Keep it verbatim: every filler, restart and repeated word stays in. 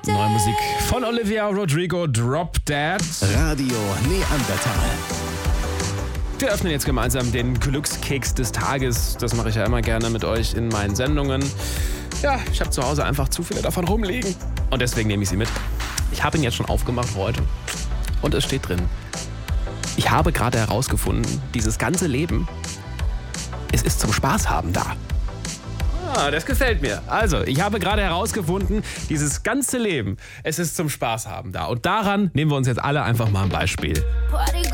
Neue Musik von Olivia Rodrigo, Drop Dead. Radio Neandertal. Wir öffnen jetzt gemeinsam den Glückskeks des Tages. Das mache ich ja immer gerne mit euch in meinen Sendungen. Ja, ich habe zu Hause einfach zu viele davon rumliegen. Und deswegen nehme ich sie mit. Ich habe ihn jetzt schon aufgemacht heute. Und es steht drin: Ich habe gerade herausgefunden, dieses ganze Leben, es ist zum Spaß haben da. Ah, das gefällt mir. Also, ich habe gerade herausgefunden, dieses ganze Leben, es ist zum Spaß haben da. Und daran nehmen wir uns jetzt alle einfach mal ein Beispiel.